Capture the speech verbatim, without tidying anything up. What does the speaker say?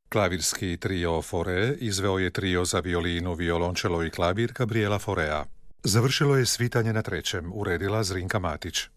Klavirski trio Fore izveo je trio za violinu, violončelo i klavir Gabriela Forea. Završilo je svitanje na trećem, uredila Zrinka Matić.